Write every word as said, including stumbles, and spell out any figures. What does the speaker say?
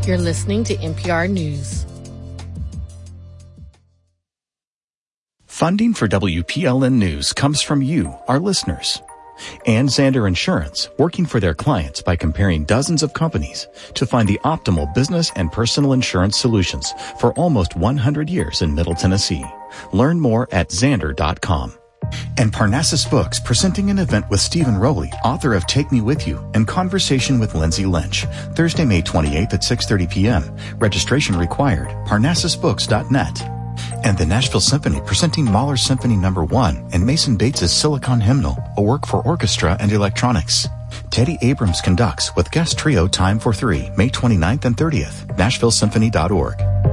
You're listening to N P R News. Funding for W P L N News comes from you, our listeners. And Zander Insurance, working for their clients by comparing dozens of companies to find the optimal business and personal insurance solutions for almost one hundred years in Middle Tennessee. Learn more at zander dot com. And Parnassus Books, presenting an event with Stephen Rowley, author of Take Me With You, and Conversation with Lindsay Lynch, Thursday, May twenty-eighth at six thirty p.m. Registration required. parnassus books dot net. And the Nashville Symphony, presenting Mahler Symphony Number One and Mason Bates' Silicon Hymnal, a work for orchestra and electronics. Teddy Abrams conducts with guest trio Time for Three, May twenty-ninth and thirtieth. nashville symphony dot org.